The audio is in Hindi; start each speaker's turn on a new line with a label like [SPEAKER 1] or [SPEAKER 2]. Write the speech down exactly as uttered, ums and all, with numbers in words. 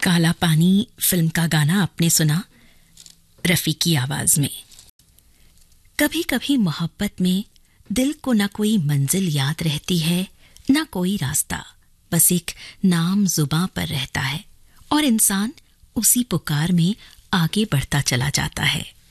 [SPEAKER 1] काला पानी फिल्म का गाना आपने सुना रफ़ी की आवाज में। कभी कभी मोहब्बत में दिल को ना कोई मंजिल याद रहती है, ना कोई रास्ता, बस एक नाम जुबां पर रहता है और इंसान उसी पुकार में आगे बढ़ता चला जाता है।